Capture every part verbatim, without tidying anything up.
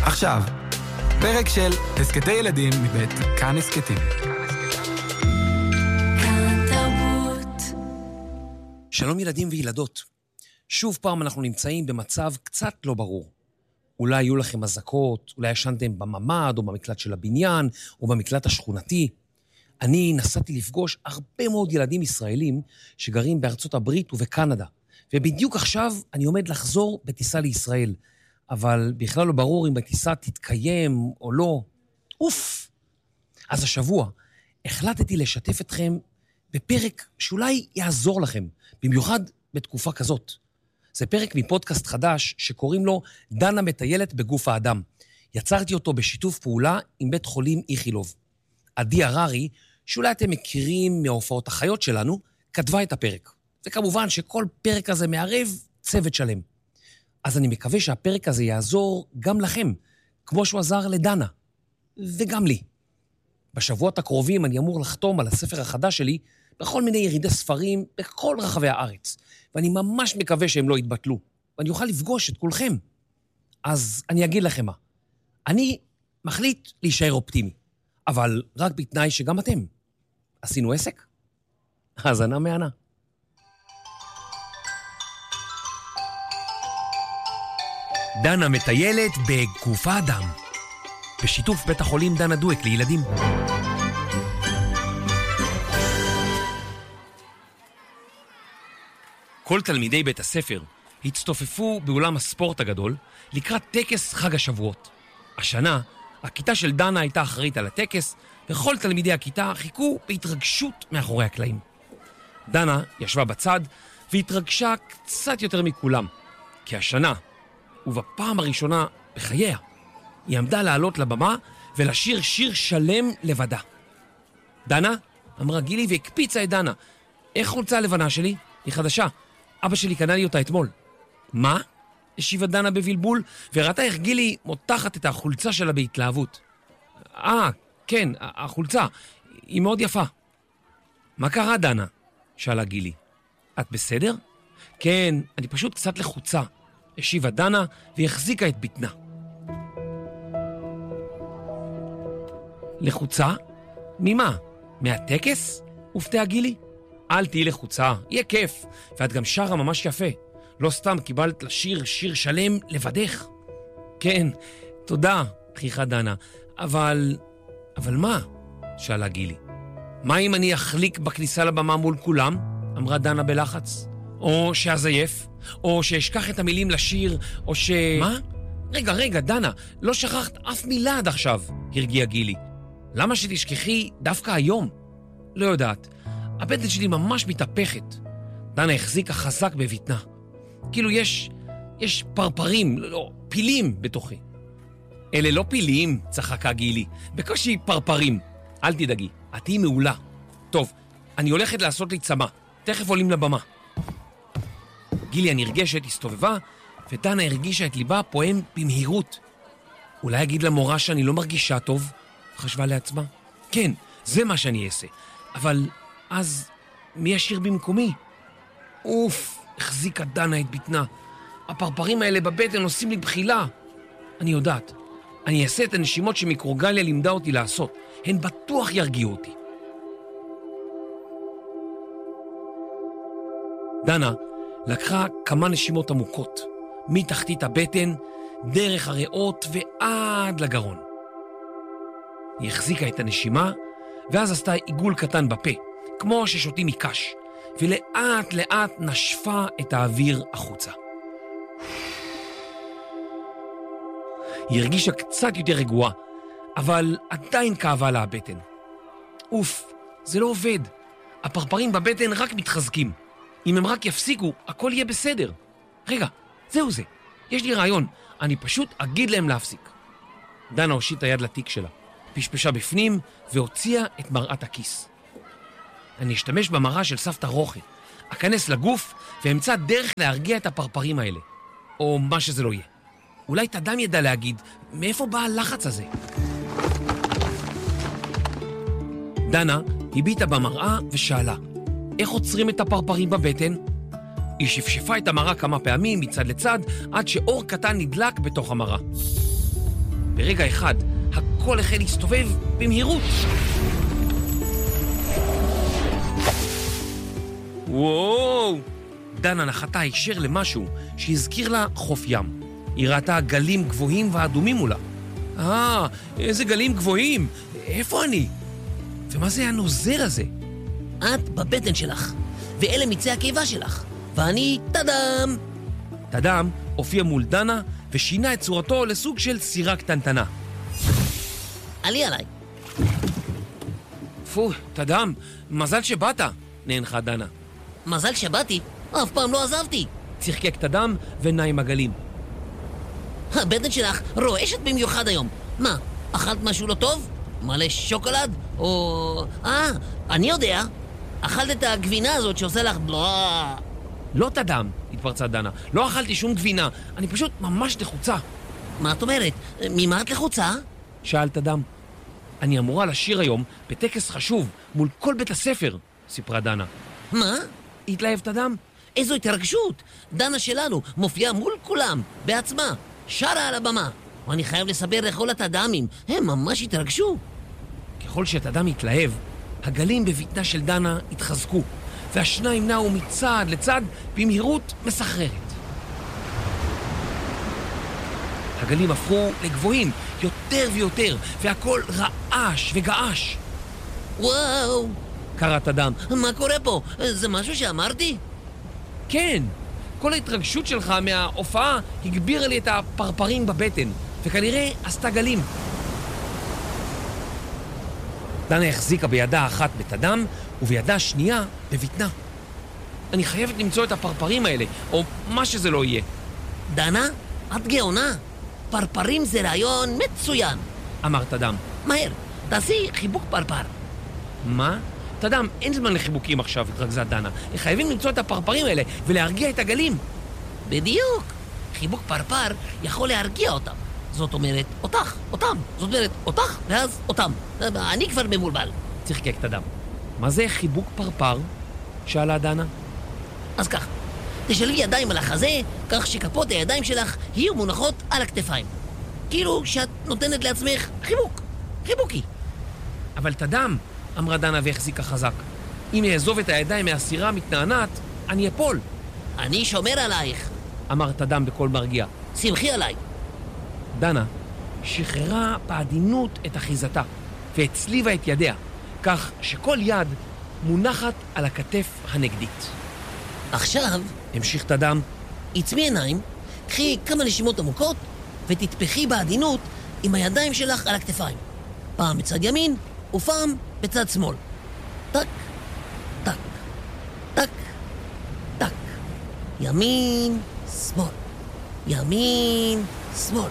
עכשיו, פרק של הסקטי ילדים מבית כאן הסקטים. שלום ילדים וילדות. שוב פעם אנחנו נמצאים במצב קצת לא ברור. אולי היו לכם הזקות, אולי ישנתם בממד או במקלט של הבניין או במקלט השכונתי. אני נסעתי לפגוש הרבה מאוד ילדים ישראלים שגרים בארצות הברית ובקנדה. ובדיוק עכשיו אני עומד לחזור בטיסה לישראל. אבל בכלל לא ברור אם בטיסה תתקיים או לא. אוף! אז השבוע החלטתי לשתף אתכם בפרק שאולי יעזור לכם, במיוחד בתקופה כזאת. זה פרק מפודקאסט חדש שקוראים לו דנה מטיילת בגוף האדם. יצרתי אותו בשיתוף פעולה עם בית חולים איכילוב. עדי הררי, שאולי אתם מכירים מההופעות החיות שלנו, כתבה את הפרק. וכמובן שכל פרק הזה מערב צוות שלם. אז אני מקווה שהפרק הזה יעזור גם לכם, כמו שהוא עזר לדנה, וגם לי. בשבועות הקרובים אני אמור לחתום על הספר החדש שלי בכל מיני ירידי ספרים בכל רחבי הארץ, ואני ממש מקווה שהם לא יתבטלו, ואני אוכל לפגוש את כולכם. אז אני אגיד לכם מה, אני מחליט להישאר אופטימי, אבל רק בתנאי שגם אתם. עשינו עסק? האזנה מהנה. דנה מטיילת בגוף האדם, בשיתוף בית החולים דנה דואק לילדים. כל תלמידי בית הספר הצטופפו באולם הספורט הגדול לקראת טקס חג השבועות. השנה, הכיתה של דנה הייתה אחראית על הטקס, וכל תלמידי הכיתה חיכו בהתרגשות מאחורי הקלעים. דנה ישבה בצד והתרגשה קצת יותר מכולם, כי השנה, ובפעם הראשונה בחייה, היא עמדה לעלות לבמה ולשיר שיר שלם לבדה. דנה? אמרה גילי והקפיצה את דנה. איך חולצה הלבנה שלי? היא חדשה. אבא שלי קנה לי אותה אתמול. מה? השיבה דנה בבלבול, וראתה איך גילי מותחת את החולצה שלה בהתלהבות. אה, כן, החולצה. היא מאוד יפה. מה קרה, דנה? שאלה גילי. את בסדר? כן, אני פשוט קצת לחוצה. השיבה דנה והחזיקה את בטנה. לחוצה? ממה? מהטקס? הופתעה גילי. אל תהי לחוצה, יהיה כיף, ואת גם שרה ממש יפה. לא סתם קיבלת לשיר שיר שלם לבדך. כן, תודה, חיכה דנה. אבל... אבל מה? שאלה גילי. מה אם אני אחליק בכניסה לבמה מול כולם? אמרה דנה בלחץ. או שאזייף, או שאשכח את המילים לשיר, או ש... מה? רגע, רגע, דנה, לא שכחת אף מילה עד עכשיו, הרגיעה גילי. למה שתשכחי דווקא היום? לא יודעת. הבטן שלי ממש מתהפכת. דנה החזיקה חזק בבטנה. כאילו יש... יש פרפרים, לא, פילים בתוכי. אלה לא פילים, צחקה גילי. בקושי פרפרים. אל תדאגי, את היא מעולה. טוב, אני הולכת לעשות לי צמה. תכף עולים לבמה. גילי הנרגשת הסתובבה, ודנה הרגישה את ליבה פועם במהירות. אולי אגיד למורה שאני לא מרגישה טוב? חשבה לעצמה. כן, זה מה שאני אעשה. אבל אז מי ישיר במקומי? אוף, החזיקה דנה את בטנה. הפרפרים האלה בבטן עושים לי בחילה. אני יודעת. אני אעשה את הנשימות שמיקרוגליה לימדה אותי לעשות. הן בטוח ירגיעו אותי. דנה לקחה כמה נשימות עמוקות, מתחתית הבטן, דרך הריאות ועד לגרון. היא החזיקה את הנשימה, ואז עשתה עיגול קטן בפה, כמו ששותים מקש, ולאט לאט נשפה את האוויר החוצה. היא הרגישה קצת יותר רגועה, אבל עדיין כאבה לה הבטן. אוף, זה לא עובד. הפרפרים בבטן רק מתחזקים. אם הם רק יפסיקו, הכל יהיה בסדר. רגע, זהו זה. יש לי רעיון. אני פשוט אגיד להם להפסיק. דנה הושיטה יד לתיק שלה, פשפשה בפנים והוציאה את מראת הכיס. אני אשתמש במראה של סבתא רוחי. אכנס לגוף ואמצא דרך להרגיע את הפרפרים האלה. או מה שזה לא יהיה. אולי תדם ידע להגיד מאיפה בא הלחץ הזה. דנה הביטה במראה ושאלה, איך עוצרים את הפרפרים בבטן? היא שפשפה את המראה כמה פעמים מצד לצד, עד שאור קטן נדלק בתוך המראה. ברגע אחד, הכל החל להסתובב במהירות. וואו! דנה נחתה הישר למשהו שהזכיר לה חוף ים. היא ראתה גלים גבוהים ואדומים מולה. אה, איזה גלים גבוהים! איפה אני? ומה זה הנוזר הזה? את בבטן שלך, ואלה מצי הקיבה שלך, ואני תדם. תדם הופיע מול דנה ושינה את צורתו לסוג של סירה קטנטנה. עלי עליי. פו, תדם, מזל שבאת, נענחה דנה. מזל שבאתי, אף פעם לא עזבתי. צחקק תדם ונע עם הגלים. הבטן שלך רועשת במיוחד היום. מה, אכלת משהו לא טוב? מלא שוקולד? או... אה, אני יודע. אכלת את הגבינה הזאת שעושה לך בלאה. לא תדם, התפרצה דנה. לא אכלתי שום גבינה, אני פשוט ממש לחוצה. מה את אומרת? ממה את לחוצה? שאל תדם. אני אמורה לשיר היום בטקס חשוב מול כל בית הספר, סיפרה דנה. מה? התלהב תדם? איזו התרגשות. דנה שלנו מופיעה מול כולם, בעצמה, שרה על הבמה. ואני חייב לספר לכל התדמים, הם ממש התרגשו. ככל שתדם התלהב, הגלים בבטנה של דנה התחזקו, והשניים נעו מצד לצד במהירות מסחררת. הגלים הפכו לגבוהים יותר ויותר, והכל רעש וגעש. וואו! קרא תדם. מה קורה פה? זה משהו שאמרתי? כן, כל ההתרגשות שלך מההופעה הגבירה לי את הפרפרים בבטן, וכנראה עשתה גלים. דנה החזיקה בידה האחת בתדם, ובידה השנייה בבטנה. אני חייבת למצוא את הפרפרים האלה, או מה שזה לא יהיה. דנה, את גאונה. פרפרים זה רעיון מצוין. אמר תדם. מהר, תעשי חיבוק פרפר. מה? תדם, אין זמן לחיבוקים עכשיו, התרכזה דנה. חייבים למצוא את הפרפרים האלה ולהרגיע את הגלים. בדיוק. חיבוק פרפר יכול להרגיע אותם. זאת אומרת, אותך, אותם. זאת אומרת, אותך, ואז אותם. אני כבר ממולבל. צחקק תדם. מה זה חיבוק פרפר? שאלה דנה. אז כך, תשלבי ידיים על החזה, כך שכפות הידיים שלך יהיו מונחות על הכתפיים. כאילו שאת נותנת לעצמך חיבוק. חיבוקי. אבל תדם, אמרה דנה והחזיקה חזק. אם יעזוב את הידיים מהסירה המתנענת, אני אפול. אני שומר עלייך. אמר תדם בקול מרגיע. שמחי עליי. דנה שחררה בעדינות את אחיזתה והצליבה את ידיה, כך שכל יד מונחת על הכתף הנגדית. עכשיו, המשיך תדם, עצמי עיניים, קחי כמה נשימות עמוקות ותתפחי בעדינות עם הידיים שלך על הכתפיים. פעם בצד ימין ופעם בצד שמאל. טק, טק, טק, טק. ימין, שמאל. ימין, שמאל.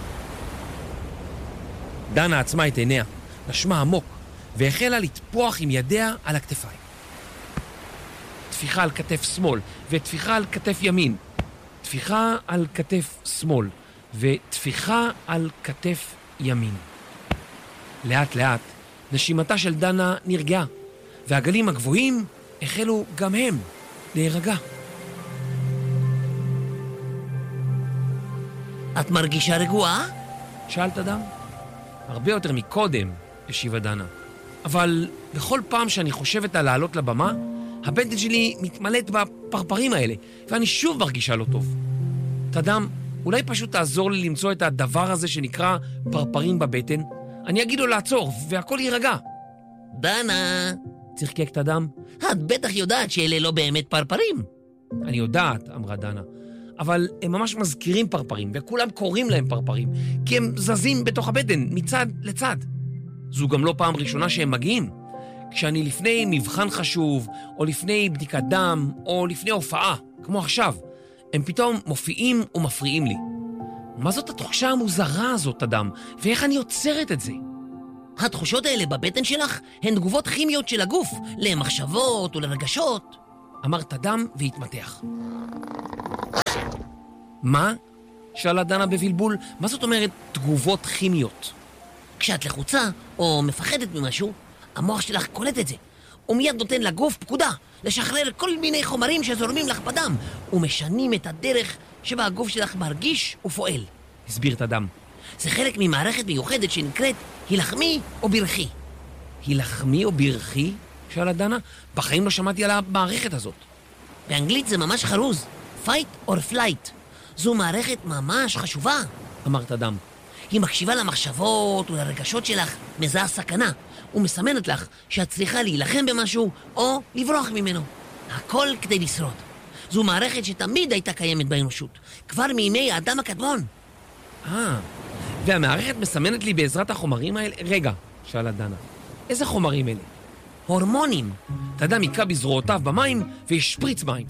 דנה עצמה את עיניה, נשמה עמוק, והחלה לטפוח עם ידיה על הכתפיים. תפיחה על כתף שמאל, ותפיחה על כתף ימין. תפיחה על כתף שמאל, ותפיחה על כתף ימין. לאט לאט, נשימתה של דנה נרגעה, והגלים הגבוהים החלו גם הם להירגע. את מרגישה רגועה? שאלת דם? הרבה יותר מקודם, השיבה דנה. אבל בכל פעם שאני חושבת על לעלות לבמה, הבטן שלי מתמלאת בפרפרים האלה, ואני שוב מרגישה לא טוב. תדם, אולי פשוט תעזור לי למצוא את הדבר הזה שנקרא פרפרים בבטן? אני אגיד לו לעצור, והכל יירגע. דנה, צחקק תדם. את בטח יודעת שאלה לא באמת פרפרים. אני יודעת, אמרה דנה. אבל הם ממש מזכירים פרפרים, וכולם קוראים להם פרפרים, כי הם זזים בתוך הבטן, מצד לצד. זו גם לא פעם ראשונה שהם מגיעים. כשאני לפני מבחן חשוב, או לפני בדיקת דם, או לפני הופעה, כמו עכשיו, הם פתאום מופיעים ומפריעים לי. מה זאת התחושה המוזרה הזאת, אדם? ואיך אני יוצרת את זה? התחושות האלה בבטן שלך הן תגובות כימיות של הגוף, למחשבות ולרגשות. אמרת דם והתמתח. מה? שאלה דנה בבלבול. מה זאת אומרת תגובות כימיות? כשאת לחוצה או מפחדת ממשהו, המוח שלך קולט את זה. הוא מיד נותן לגוף פקודה לשחרר כל מיני חומרים שזורמים לך בדם, ומשנים את הדרך שבה הגוף שלך מרגיש ופועל. הסביר את הדם. זה חלק ממערכת מיוחדת שנקראת הילחמי או ברכי. הילחמי או ברכי? שאלה דנה. בחיים לא שמעתי על המערכת הזאת. באנגלית זה ממש חרוז. fight or flight. זו מערכת ממש חשובה. אמרת דם. היא מקשיבה למחשבות ולרגשות שלך, מזהה סכנה, ומסמנת לך שאת צריכה להילחם במשהו או לברוח ממנו. הכל כדי לשרוד. זו מערכת שתמיד הייתה קיימת באנושות, כבר מימי האדם הקדמון. אה, והמערכת מסמנת לי בעזרת החומרים האלה? רגע, שאלה דנה. איזה חומרים אלה? הורמונים. תדם יקע בזרועותיו במים וישפריץ מים.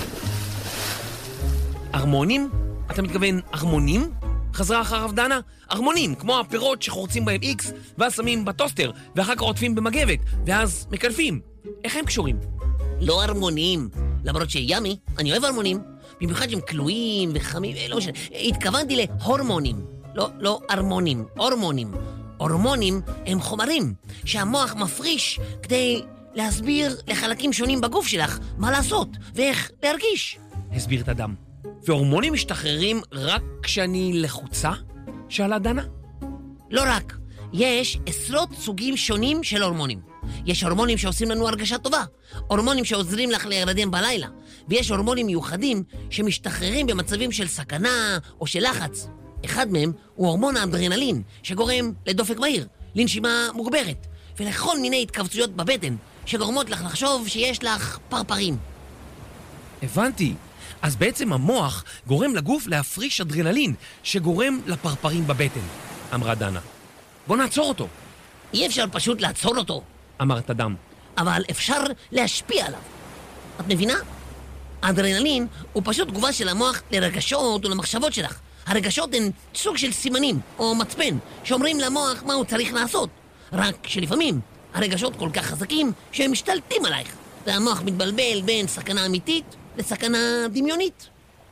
הרמונים? אתה מתכוון הרמונים? חזרה אחריו דנה? הרמונים, כמו הפירות שחורצים בהם איקס, ואז שמים בטוסטר, ואחר כך עוטפים במגבת, ואז מקלפים. איך הם קשורים? לא הרמונים. למרות שימי, אני אוהב הרמונים. במיוחד שהם כלואים וחמים, לא משנה. התכוונתי להורמונים. לא, לא הרמונים, הורמונים. הורמונים הם חומרים שהמוח מפריש כדי להסביר לחלקים שונים בגוף שלך מה לעשות ואיך להרגיש. הסביר את הדם. והורמונים משתחררים רק כשאני לחוצה? שאלה דנה. לא רק. יש עשרות סוגים שונים של הורמונים. יש הורמונים שעושים לנו הרגשה טובה, הורמונים שעוזרים לך להירדם בלילה, ויש הורמונים מיוחדים שמשתחררים במצבים של סכנה או של לחץ. אחד מהם הוא הורמון האדרנלין, שגורם לדופק מהיר, לנשימה מוגברת, ולכל מיני התכווצויות בבטן, שגורמות לך לחשוב שיש לך פרפרים. הבנתי. אז בעצם המוח גורם לגוף להפריש אדרנלין, שגורם לפרפרים בבטן, אמרה דנה. בוא נעצור אותו. אי אפשר פשוט לעצור אותו, אמרת דם. אבל אפשר להשפיע עליו. את מבינה? האדרנלין הוא פשוט תגובה של המוח לרגשות ולמחשבות שלך. הרגשות הן סוג של סימנים או מצפן שאומרים למוח מה הוא צריך לעשות. רק שלפעמים הרגשות כל כך חזקים שהם משתלטים עלייך, והמוח מתבלבל בין סכנה אמיתית לסכנה דמיונית.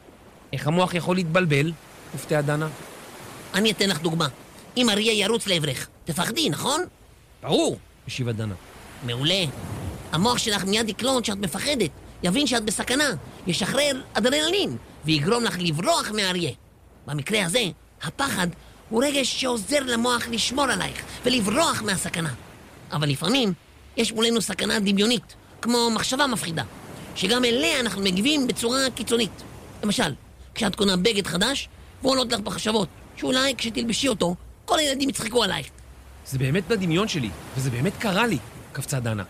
איך המוח יכול להתבלבל? הופתעה דנה. אני אתן לך דוגמה. אם אריה ירוץ לעברך, תפחדי, נכון? ברור, השיבה דנה. מעולה. המוח שלך מיד יקלוט שאת מפחדת, יבין שאת בסכנה, ישחרר אדרנלין ויגרום לך לברוח מהאריה. במקרה הזה, הפחד הוא רגש שעוזר למוח לשמור עלייך ולברוח מהסכנה. אבל לפעמים יש מולנו סכנה דמיונית, כמו מחשבה מפחידה, שגם אליה אנחנו מגיבים בצורה קיצונית. למשל, כשאת קונה בגד חדש ועולות לך בחשבות שאולי כשתלבשי אותו כל הילדים יצחקו עלייך. זה באמת בדמיון שלי, וזה באמת קרה לי, קפצה דנה.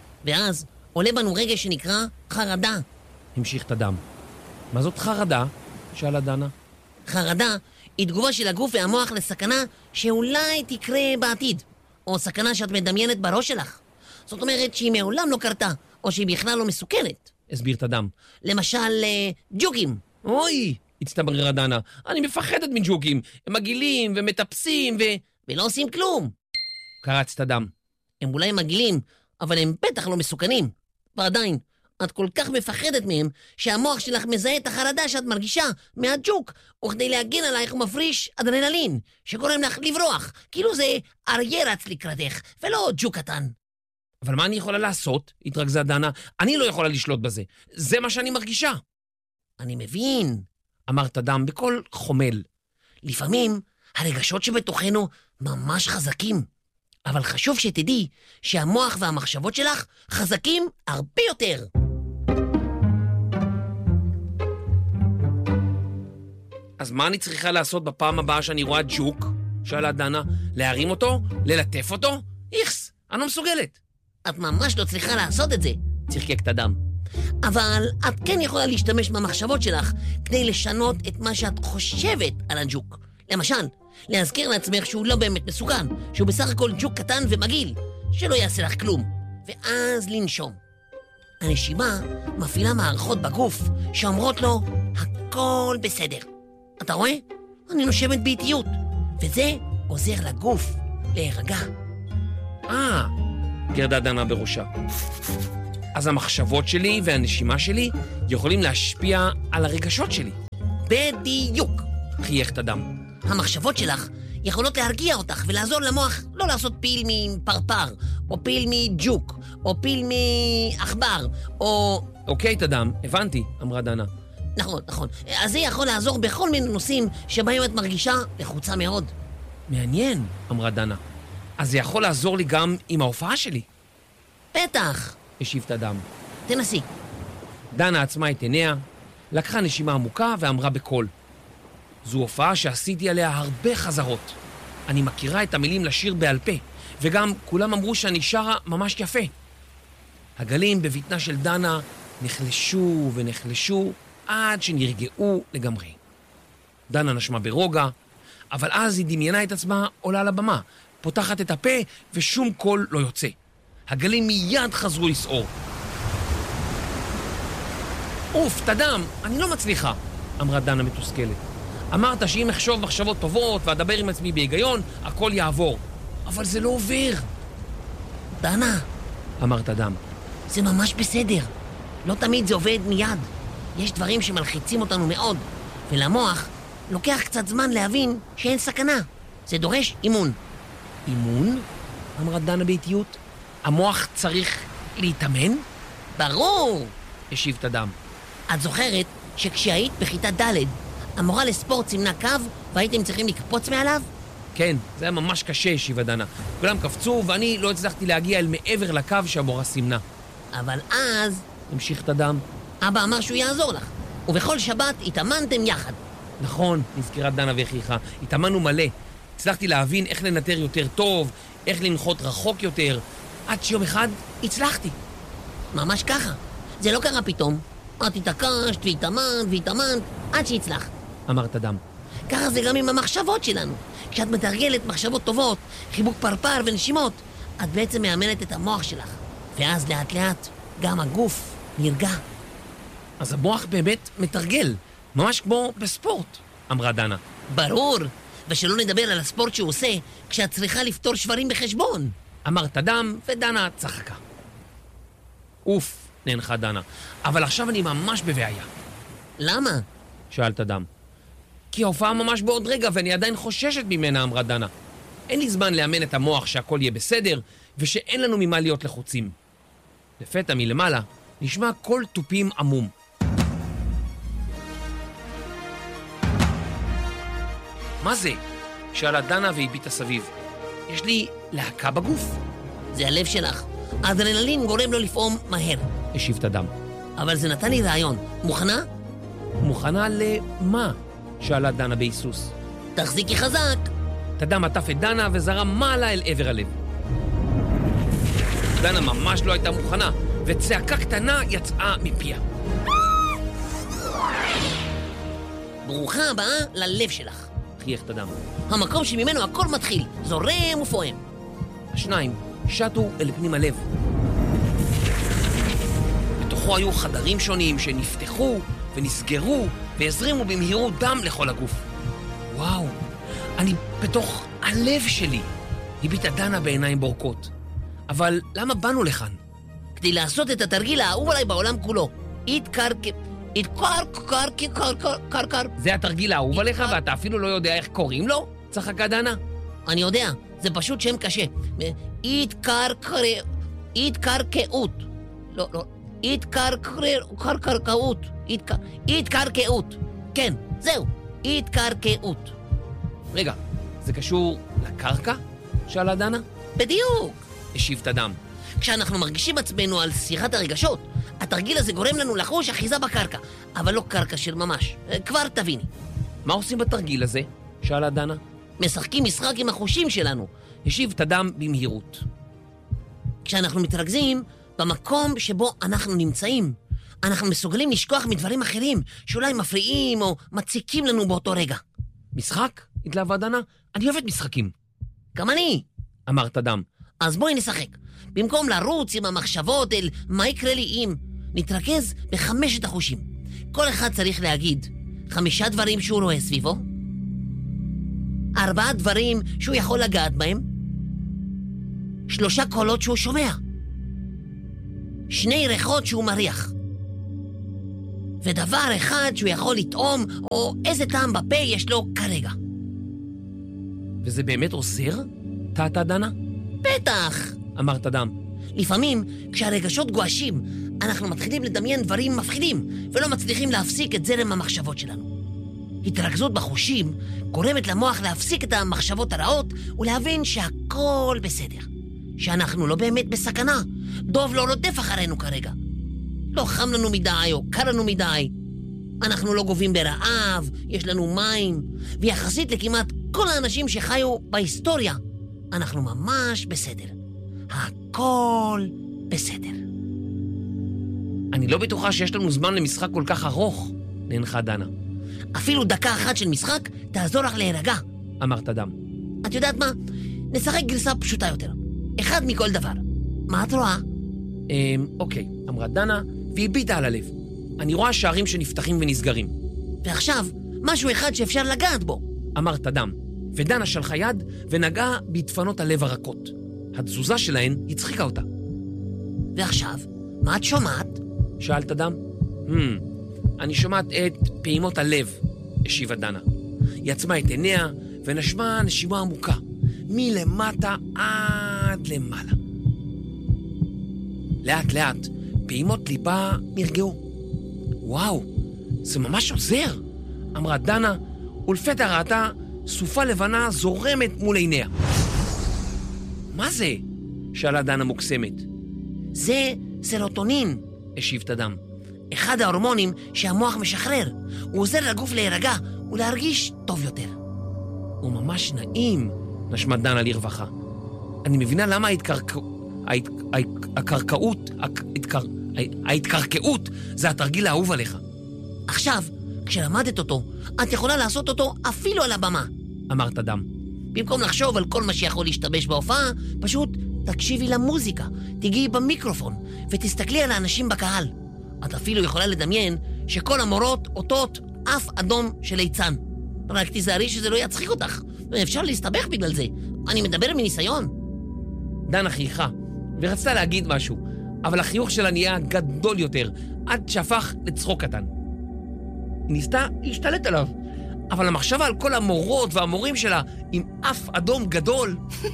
ואז עולה בנו רגש שנקרא חרדה. המשיך את הדם. מה זאת חרדה? שאלה דנה. חרדה היא תגובה של הגוף והמוח לסכנה שאולי תקרה בעתיד, או סכנה שאת מדמיינת בראש שלך. זאת אומרת שהיא מעולם לא קרתה, או שהיא בכלל לא מסוכנת. הסביר את הדם. למשל, ג'וקים. אוי, הצטבררה דנה, אני מפחדת מג'וקים. הם מגעילים ומטפסים ו... ולא עושים כלום. קרץ את הדם. הם אולי מגעילים, אבל הם בטח לא מסוכנים. ועדיין, את כל כך מפחדת מהם, שהמוח שלך מזהה את החרדה שאת מרגישה מהג'וק, וכדי להגן עלייך הוא מפריש אדרנלין, שגורם לך לברוח, כאילו זה אריה רץ לקראתך, ולא ג'וק קטן. אבל מה אני יכולה לעשות? התרכזה דנה. אני לא יכולה לשלוט בזה. זה מה שאני מרגישה. אני מבין, אמרת דם בקול חומל. לפעמים הרגשות שבתוכנו ממש חזקים, אבל חשוב שתדעי שהמוח והמחשבות שלך חזקים הרבה יותר. אז מה אני צריכה לעשות בפעם הבאה שאני רואה ג'וק? שאלה דנה. להרים אותו? ללטף אותו? איכס, אני לא מסוגלת. את ממש לא צריכה לעשות את זה, צחקק את הדם. אבל את כן יכולה להשתמש במחשבות שלך כדי לשנות את מה שאת חושבת על הג'וק. למשל, להזכיר לעצמך שהוא לא באמת מסוכן, שהוא בסך הכל ג'וק קטן ומגעיל, שלא יעשה לך כלום, ואז לנשום. הנשימה מפעילה מערכות בגוף שאומרות לו, הכל בסדר. אתה רואה? אני נושמת באיטיות, וזה עוזר לגוף להירגע. אה, גרדה דנה בראשה. אז המחשבות שלי והנשימה שלי יכולים להשפיע על הרגשות שלי. בדיוק, חייך את הדם. המחשבות שלך יכולות להרגיע אותך ולעזור למוח לא לעשות פיל מפרפר, או פיל מג'וק, או פיל מאחבר, או... אוקיי, תדם, הבנתי, אמרה דנה. נכון, נכון. אז זה יכול לעזור בכל מיני נושאים שבהם את מרגישה לחוצה מאוד. מעניין, אמרה דנה. אז זה יכול לעזור לי גם עם ההופעה שלי? בטח. השיב תדם. תנסי. דנה עצמה את עיניה, לקחה נשימה עמוקה ואמרה בקול. זו הופעה שעשיתי עליה הרבה חזרות. אני מכירה את המילים לשיר בעל פה, וגם כולם אמרו שאני שרה ממש יפה. הגלים בביטנה של דנה נחלשו ונחלשו עד שנרגעו לגמרי. דנה נשמה ברוגע, אבל אז היא דמיינה את עצמה עולה לבמה, פותחת את הפה ושום קול לא יוצא. הגלים מיד חזרו לסעור. אוף, תדם, אני לא מצליחה, אמרה דנה מתוסכלת. אמרת שאם אחשוב מחשבות טובות ואדבר עם עצמי בהיגיון, הכל יעבור. אבל זה לא עובר. דנה, אמרת דם. זה ממש בסדר. לא תמיד זה עובד מיד. יש דברים שמלחיצים אותנו מאוד, ולמוח לוקח קצת זמן להבין שאין סכנה. זה דורש אימון. אימון? אמרה דנה באיטיות. המוח צריך להתאמן? ברור! השיב תדם. את זוכרת שכשהיית בכיתה ד' המורה לספורט סימנה קו והייתם צריכים לקפוץ מעליו? כן, זה היה ממש קשה, השיבה דנה. כולם קפצו ואני לא הצלחתי להגיע אל מעבר לקו שהמורה סימנה. אבל אז... המשיך תדם. אבא אמר שהוא יעזור לך, ובכל שבת התאמנתם יחד. נכון, נזכרה דנה והכריחה. התאמנו מלא. הצלחתי להבין איך לנטר יותר טוב, איך לנחות רחוק יותר, עד שיום אחד הצלחתי. ממש ככה. זה לא קרה פתאום. את התעקשת והתאמנת והתאמנת עד שהצלחת. אמרת דם. ככה זה גם עם המחשבות שלנו. כשאת מתרגלת מחשבות טובות, חיבוק פרפר ונשימות, את בעצם מאמנת את המוח שלך. ואז לאט לאט גם הגוף נרגע. אז המוח באמת מתרגל, ממש כמו בספורט, אמרה דנה. ברור, ושלא נדבר על הספורט שהוא עושה כשאת צריכה לפתור שברים בחשבון. אמרת דם ודנה צחקה. אוף, נענחה דנה, אבל עכשיו אני ממש בבעיה. למה? שאלת דם. כי ההופעה ממש בעוד רגע ואני עדיין חוששת ממנה, אמרה דנה. אין לי זמן לאמן את המוח שהכל יהיה בסדר ושאין לנו ממה להיות לחוצים. לפתע מלמעלה נשמע קול טופים עמום. מה זה? שאלה דנה והביטה סביב. יש לי להקה בגוף. זה הלב שלך. האדרנלין גורם לו לפעום מהר. השיב תדם. אבל זה נתן לי רעיון. מוכנה? מוכנה למה? שאלה דנה בהיסוס. תחזיקי חזק. תדם עטף את דנה וזרם מעלה אל עבר הלב. דנה ממש לא הייתה מוכנה, וצעקה קטנה יצאה מפיה. ברוכה הבאה ללב שלך. חייך תדם. המקום שממנו הכל מתחיל, זורם ופועם. השניים שטו אל פנים הלב. בתוכו היו חדרים שונים שנפתחו ונסגרו והזרימו במהירות דם לכל הגוף. וואו, אני בתוך הלב שלי. הביטה דנה בעיניים בורקות. אבל למה באנו לכאן? כדי לעשות את התרגיל האהוב עליי בעולם כולו. איתקרק... איתקרקרקרקרקרקר. זה התרגיל האהוב עליך ואתה אפילו לא יודע איך קוראים לו? צחקה דנה. אני יודע, זה פשוט שם קשה. איתקרקר... איתקרקעות. לא, לא. איתקרקרקעות. איתקרקעות. כן, זהו. איתקרקעות. רגע, זה קשור לקרקע? שאלה דנה. בדיוק. השיב תדם. כשאנחנו מרגישים עצמנו על סירת הרגשות, התרגיל הזה גורם לנו לחוש אחיזה בקרקע, אבל לא קרקע של ממש. כבר תביני. מה עושים בתרגיל הזה? שאלה דנה. משחקים משחק עם החושים שלנו. השיב תדם במהירות. כשאנחנו מתרכזים במקום שבו אנחנו נמצאים, אנחנו מסוגלים לשכוח מדברים אחרים שאולי מפריעים או מציקים לנו באותו רגע. משחק? התלהבה דנה. אני אוהבת משחקים. גם אני. אמרת דם. אז בואי נשחק. במקום לרוץ עם המחשבות אל מה יקרה לי אם, נתרכז בחמשת החושים. כל אחד צריך להגיד חמישה דברים שהוא רואה סביבו, ארבעה דברים שהוא יכול לגעת בהם, שלושה קולות שהוא שומע, שני ריחות שהוא מריח, ודבר אחד שהוא יכול לטעום או איזה טעם בפה יש לו כרגע. וזה באמת עוזר? טעתה דנה? בטח! אמרת דם. לפעמים, כשהרגשות גועשים, אנחנו מתחילים לדמיין דברים מפחידים, ולא מצליחים להפסיק את זרם המחשבות שלנו. התרכזות בחושים גורמת למוח להפסיק את המחשבות הרעות ולהבין שהכל בסדר. שאנחנו לא באמת בסכנה. דוב לא רודף אחרינו כרגע. לא חם לנו מדי או קר לנו מדי. אנחנו לא גובים ברעב, יש לנו מים, ויחסית לכמעט כל האנשים שחיו בהיסטוריה, אנחנו ממש בסדר. הכל בסדר. אני לא בטוחה שיש לנו זמן למשחק כל כך ארוך, נענחה דנה. אפילו דקה אחת של משחק תעזור לך להירגע, אמרת דם. את יודעת מה? נשחק גרסה פשוטה יותר. אחד מכל דבר. מה את רואה? אמ, אוקיי, אמרה דנה, והיא ביטה על הלב. אני רואה שערים שנפתחים ונסגרים. ועכשיו, משהו אחד שאפשר לגעת בו. אמרת דם, ודנה שלחה יד ונגעה בדפנות הלב הרכות. התזוזה שלהן הצחיקה אותה. ועכשיו, מה את שומעת? שאלת דם. Hmm, אני שומעת את פעימות הלב, השיבה דנה. היא עצמה את עיניה ונשמה נשימה עמוקה, מלמטה עד למעלה. לאט לאט, פעימות ליבה נרגעו. וואו, זה ממש עוזר, אמרה דנה, ולפתע ראתה סופה לבנה זורמת מול עיניה. מה זה? שאלה דנה מוקסמת. זה סרוטונין, השיב דם. אחד ההורמונים שהמוח משחרר. הוא עוזר לגוף להירגע ולהרגיש טוב יותר. הוא ממש נעים, נשמה דנה לרווחה. אני מבינה למה ההתקרקעות, ההתקרקעות זה התרגיל האהוב עליך. עכשיו, כשלמדת אותו, את יכולה לעשות אותו אפילו על הבמה, אמרת דם. במקום לחשוב על כל מה שיכול להשתבש בהופעה, פשוט תקשיבי למוזיקה, תגיעי במיקרופון ותסתכלי על האנשים בקהל. את אפילו יכולה לדמיין שכל המורות אותות אף אדום של ליצן. רק תיזהרי שזה לא יצחיק אותך, ואפשר להסתבך בגלל זה. אני מדבר מניסיון. דנה חייכה ורצתה להגיד משהו, אבל החיוך שלה נהיה גדול יותר, עד שהפך לצחוק קטן. היא ניסתה להשתלט עליו, אבל המחשבה על כל המורות והמורים שלה עם אף אדום גדול...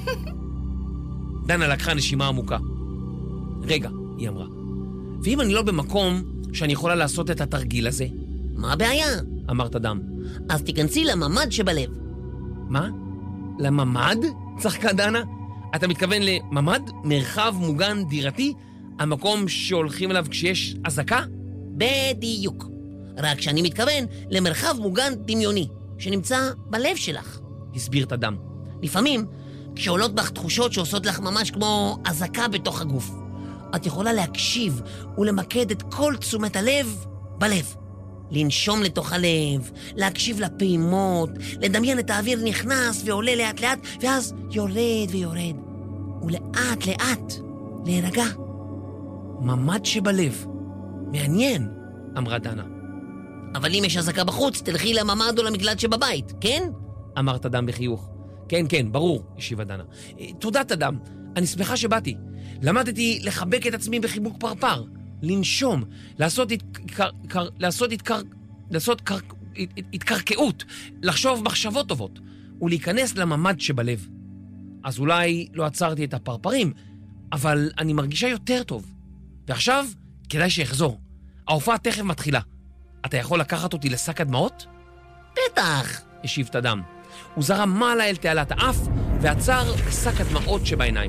דנה לקחה נשימה עמוקה. רגע, היא אמרה, ואם אני לא במקום שאני יכולה לעשות את התרגיל הזה? מה הבעיה? אמרת דם. אז תיכנסי לממד שבלב. מה? לממד? צחקה דנה? אתה מתכוון לממד? מרחב מוגן דירתי? המקום שהולכים אליו כשיש אזעקה? בדיוק. רק שאני מתכוון למרחב מוגן דמיוני, שנמצא בלב שלך. הסביר את הדם. לפעמים, כשעולות בך תחושות שעושות לך ממש כמו אזעקה בתוך הגוף, את יכולה להקשיב ולמקד את כל תשומת הלב בלב. לנשום לתוך הלב, להקשיב לפעימות, לדמיין את האוויר נכנס ועולה לאט לאט, ואז יורד ויורד. ולאט לאט להירגע. ממד שבלב. מעניין, אמרה דנה. אבל אם יש אזעקה בחוץ, תלכי לממד או למקלט שבבית, כן? אמרת דם בחיוך. כן, כן, ברור, השיבה דנה. תודת אדם, אני שמחה שבאתי. למדתי לחבק את עצמי בחיבוק פרפר, לנשום, לעשות התקר... לעשות התקר... לעשות קר... התקרקעות, לחשוב מחשבות טובות, ולהיכנס לממד שבלב. אז אולי לא עצרתי את הפרפרים, אבל אני מרגישה יותר טוב. ועכשיו, כדאי שיחזור. ההופעה תכף מתחילה. אתה יכול לקחת אותי לשק הדמעות? בטח, השיב את הדם. הוא זרם מעלה אל תעלת האף ועצר בשק הדמעות שבעיניים.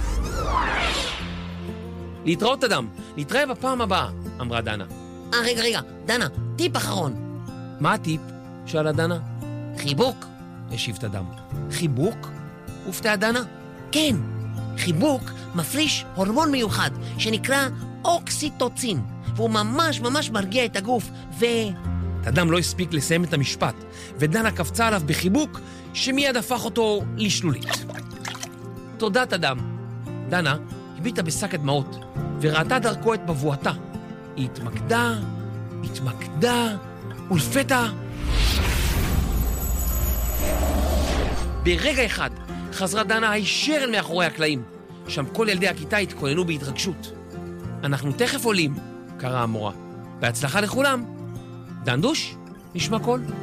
להתראות אדם, נתראה בפעם הבאה, אמרה דנה. אה, רגע, רגע, דנה, טיפ אחרון. מה הטיפ? שאלה דנה. חיבוק, השיב את הדם. חיבוק? הופתעה דנה. כן, חיבוק מפריש הורמון מיוחד שנקרא אוקסיטוצין, והוא ממש ממש מרגיע את הגוף, ו... אדם לא הספיק לסיים את המשפט, ודנה קפצה עליו בחיבוק שמיד הפך אותו לשלולית. תודת אדם. דנה הביטה בשק הדמעות וראתה דרכו את מבועתה. היא התמקדה, התמקדה, ולפתע... ברגע אחד חזרה דנה הישר אל מאחורי הקלעים. שם כל ילדי הכיתה התכוננו בהתרגשות. אנחנו תכף עולים, קראה המורה. בהצלחה לכולם. דנדוש, נשמע קול.